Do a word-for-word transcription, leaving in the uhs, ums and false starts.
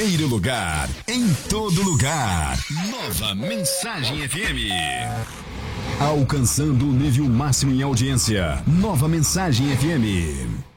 primeiro lugar, em todo lugar. Nova Mensagem F M. Alcançando o nível máximo em audiência. Nova Mensagem F M.